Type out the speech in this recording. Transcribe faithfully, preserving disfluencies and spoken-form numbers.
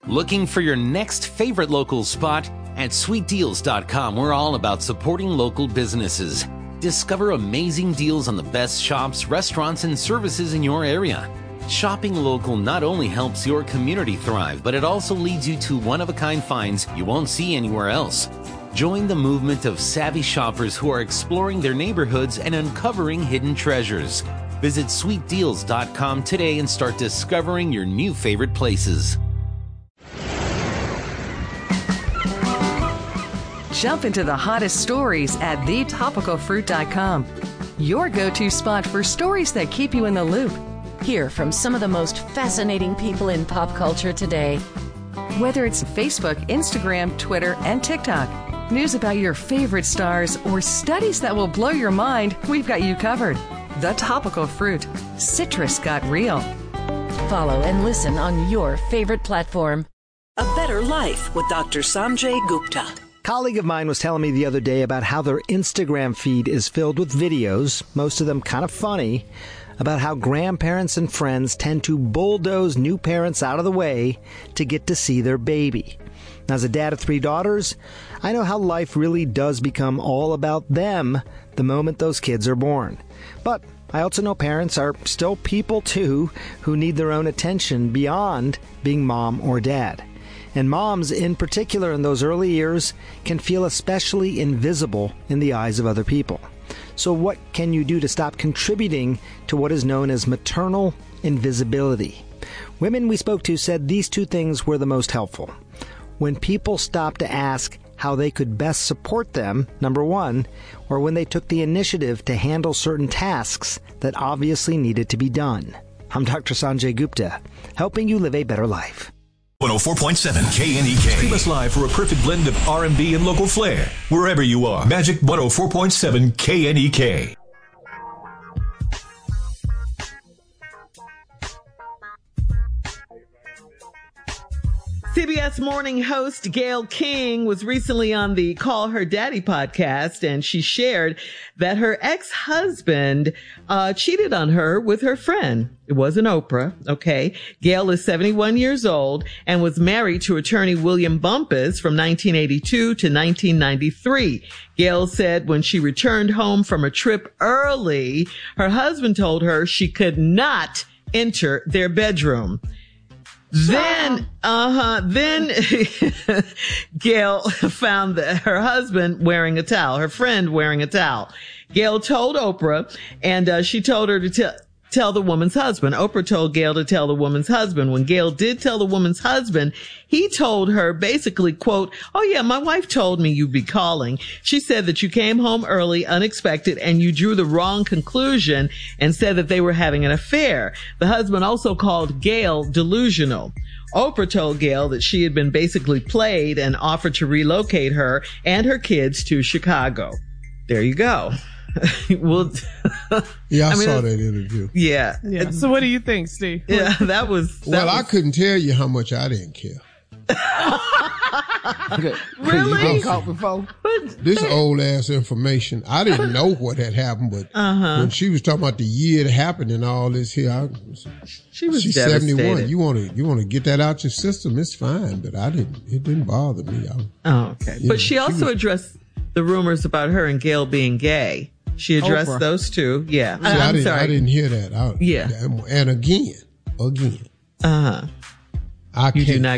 Looking for your next favorite local spot? At sweet deals dot com, we're all about supporting local businesses. Discover amazing deals on the best shops, restaurants, and services in your area. Shopping local not only helps your community thrive, but it also leads you to one-of-a-kind finds you won't see anywhere else. Join the movement of savvy shoppers who are exploring their neighborhoods and uncovering hidden treasures. Visit sweet deals dot com today and start discovering your new favorite places. Jump into the hottest stories at the topical fruit dot com. Your go-to spot for stories that keep you in the loop. Hear from some of the most fascinating people in pop culture today. Whether it's Facebook, Instagram, Twitter, and TikTok, news about your favorite stars, or studies that will blow your mind, we've got you covered. The Topical Fruit. Citrus got real. Follow and listen on your favorite platform. A Better Life with Doctor Sanjay Gupta. A colleague of mine was telling me the other day about how their Instagram feed is filled with videos, most of them kind of funny, about how grandparents and friends tend to bulldoze new parents out of the way to get to see their baby. Now, as a dad of three daughters, I know how life really does become all about them the moment those kids are born. But I also know parents are still people too who need their own attention beyond being mom or dad. And moms, in particular in those early years, can feel especially invisible in the eyes of other people. So what can you do to stop contributing to what is known as maternal invisibility? Women we spoke to said these two things were the most helpful. When people stopped to ask how they could best support them, number one, or when they took the initiative to handle certain tasks that obviously needed to be done. I'm Doctor Sanjay Gupta, helping you live a better life. one oh four point seven K N E K. Stream us live for a perfect blend of R and B and local flair. Wherever you are. Magic one oh four point seven K N E K. C B S Morning host Gayle King was recently on the Call Her Daddy podcast, and she shared that her ex-husband uh cheated on her with her friend. It wasn't Oprah, okay? Gayle is seventy-one years old and was married to attorney William Bumpus from nineteen eighty-two to nineteen ninety-three. Gayle said when she returned home from a trip early, her husband told her she could not enter their bedroom. Then, uh-huh, then Gayle found that her husband wearing a towel, her friend wearing a towel. Gayle told Oprah, and uh, she told her to tell, tell the woman's husband. Oprah told Gayle to tell the woman's husband. When Gayle did tell the woman's husband, he told her basically, quote, "Oh yeah, my wife told me you'd be calling. She said that you came home early, unexpected, and you drew the wrong conclusion and said that they were having an affair." The husband also called Gayle delusional. Oprah told Gayle that she had been basically played and offered to relocate her and her kids to Chicago. There you go. Well, yeah, I, I mean, saw that interview. Yeah. yeah. So what do you think, Steve? Yeah, that was. That well, was... I couldn't tell you how much I didn't care. Really? You caught before? This old ass information. I didn't know what had happened, but uh-huh. when she was talking about the year it happened and all this here, I, she was she's devastated. seventy-one. You want to you want to get that out your system? It's fine, but I didn't. It didn't bother me. I, oh, okay. But know, she also she was, addressed the rumors about her and Gayle being gay. She addressed Oprah. those two. Yeah. See, I'm I didn't, sorry. I didn't hear that. I, yeah. And, and again, again. Uh huh. I you can't. do not